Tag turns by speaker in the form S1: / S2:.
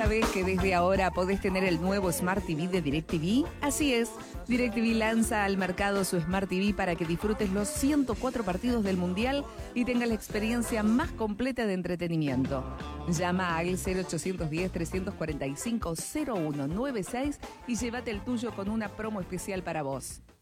S1: sabés que desde ahora podés tener el nuevo Smart TV de DirecTV? Así es, DirecTV lanza al mercado su Smart TV para que disfrutes los 104 partidos del Mundial y tengas la experiencia más completa de entretenimiento. Llama al 0810-345-0196 y llévate el tuyo con una promo especial para vos.